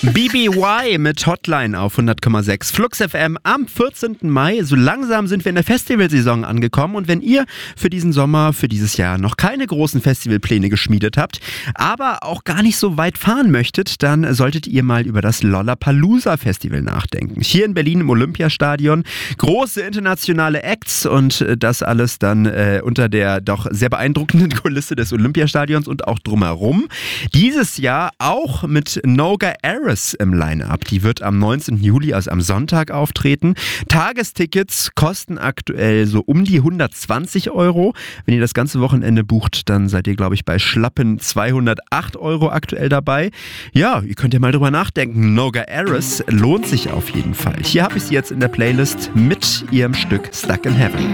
BBY mit Hotline auf 100,6 Flux FM am 14. Mai. So langsam sind wir in der Festivalsaison angekommen und wenn ihr für diesen Sommer, für dieses Jahr noch keine großen Festivalpläne geschmiedet habt, aber auch gar nicht so weit fahren möchtet, dann solltet ihr mal über das Lollapalooza Festival nachdenken. Hier in Berlin im Olympiastadion. Große internationale Acts und das alles dann unter der doch sehr beeindruckenden Kulisse des Olympiastadions und auch drumherum. Dieses Jahr auch mit Noga Aris im Line-Up. Die wird am 19. Juli, also am Sonntag, auftreten. Tagestickets kosten aktuell so um die 120 €. Wenn ihr das ganze Wochenende bucht, dann seid ihr, glaube ich, bei schlappen 208 € aktuell dabei. Ja, ihr könnt ja mal drüber nachdenken. Noga Aris lohnt sich auf jeden Fall. Hier habe ich sie jetzt in der Playlist mit ihrem Stück Stuck in Heaven.